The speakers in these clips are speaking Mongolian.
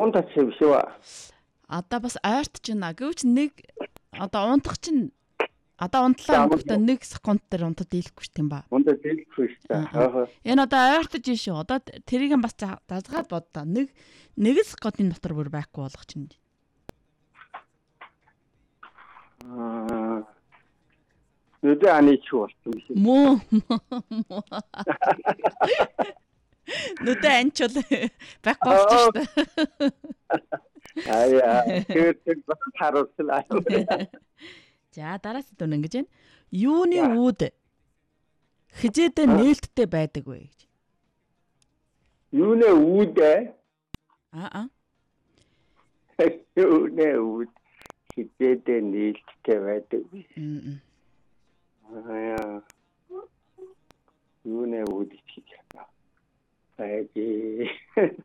унтаж биш үү? Одоо бас ойртож байна. Гэвч нэг одоо унтах чинь одоо унтлаа өнөختөө 1 секунд дээр унтад дийлэхгүй ш тийм ба. Унтаж дийлэхгүй ш та. Энэ одоо ойртож ин шүү. Одоо тэрийг нь бас дазгаад боддоо. 1 секундын дотор бүр байхгүй болгох чинь. Нүдэ аничгүй болсон биш. Муу. Нүдэ анчул байхгүй болчих шүү. Аяа, тэр бас харуулсан. За дараас дүүн ингэж байна. Юуны үүд хизээдээ нээлттэй байдаг вэ гэж. Юуны үүд Аа. Юуны үүд хизээдээ нээлттэй байдаг вэ. Аяа. Юуны үүд чи. Айги.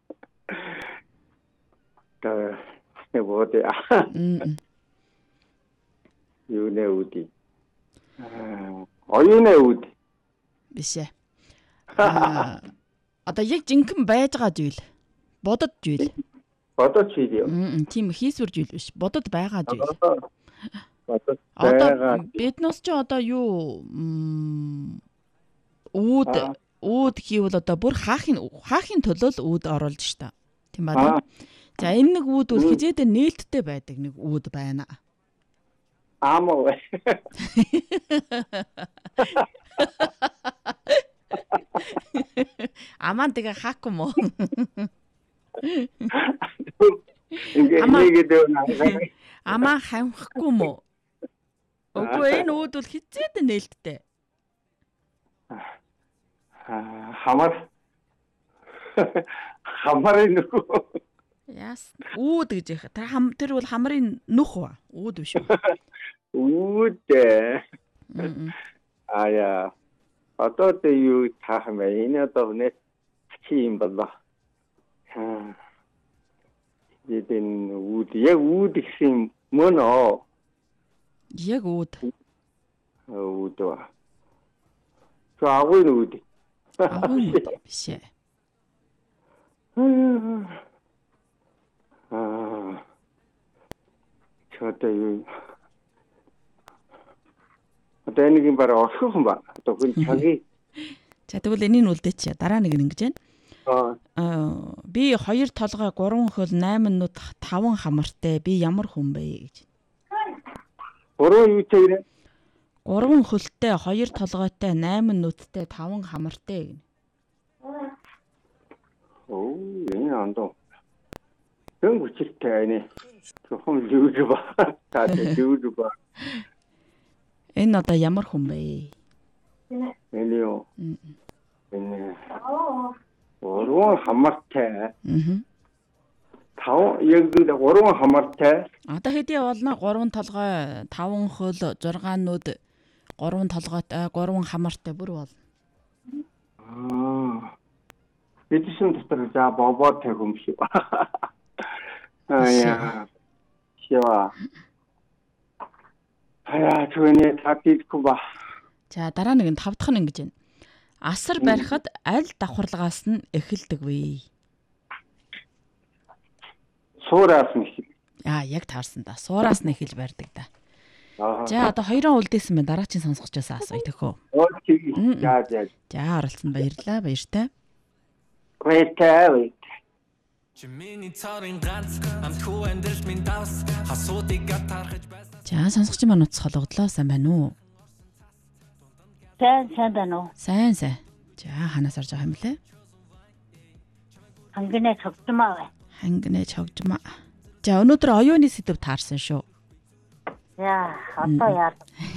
Та вот я. Юуны үүд. Оюуны үүд. Биш ээ. Одоо яг жинхэнэ байж байгаа зүйл. Бодод зүйл. Бодод зүйл юу? Тийм хийсвэр зүйл биш. Бодод байгаа зүйл. Бодод байгаа. Биднес ч одоо юу үүд хийвэл одоо бүр хаахын төлөө л үүд оруулж штэ. Тийм ба. За энэ нэг үүд бол хизээдээ нээлттэй байдаг нэг үүд байна. Амоо. Аман тэгээ хаахгүй мó. Амаа хамхахгүй мó. Үгүй энэ үүд бол хизээдээ нээлттэй. Хамарын нүх. Яс үүд гэж их. Тэр бол хамрын нүх ба. Үүд биш үү? Үүд. Аяа. Одоо тэ юу таах юм бэ? Энэ одоо нэг чи юм болоо. Эдэн үүд яг үүд гэсэн мөн оо. Яг үүд. Үүд ба. Агуй үүд. Агуй биш ээ. Чөтэ юу. Одоо нэг юм бараа орхих юм ба. Одоо хүн цагийг. За тэгвэл энийг үлдээч. Дараа нэг ингэж байна. Би 2 толгой 3 хөл 8 нут 5 хамартай. Би ямар хүн бэ гэж. 3 юу тэр? 3 хөлтэй 2 толгойтой 8 нүдтэй 5 хамартай гэнэ. Энэ андуу. Хэн хүчтэй нэ. Зөвхөн зүг ба. Та зүг ба. Энэ одоо ямар хүн бэ? Энэ юу? Энэ. Орон хамартай. 5 яг 3 хамартай. Одоо хэдий болно 3 толгой 5 хөл 6 нүд 3 толгойтой 3 хамартай бүр болно. Эдисэн дотор за бобоо таг юм шиг. Аяа. Шива. Аяа түүний тактикгүй ба. За дараа нэг нь 5 дахь нь ингэж байна. Асар барихад аль давхарлагаас нь эхэлдэг вэ? Суураас нь. Яг таарсан да. Суураас нь эхэлж барьдаг да. За одоо хоёроо үлдээсэн байна. Дараагийн сонсогчоос асууя тэхөө. За оролцсон баярлаа. Баяртай. Баяртай. За сонсогч маань утас хологдлоо сайн байна уу? Сайн байна уу? Сайн. За ханаас орж байгаа юм блэ? Хангинэ цогцмаа бай. Хангинэ цогцмаа. За өнөөдөр оюуны сэдв таарсан шүү. Яа, одоо яа.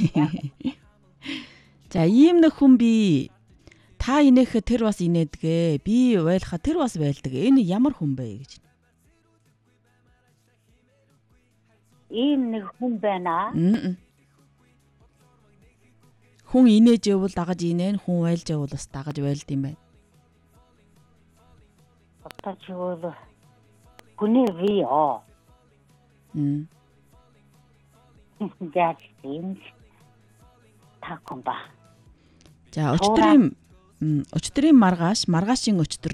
За ийм нэг хүн би та инех тэр бас инээдгээ. Би байлха тэр бас байлдаг. Энэ ямар хүн бэ гэж. Ийм нэг хүн байна. Хүн инээж явбал дагаж инээн, хүн байлж явбал бас дагаж байлд юм байна. Одоо чигүүл хүний ви оо. Яаж юм тахомба. За өчтөрийн маргааш, маргаашийн өчтөр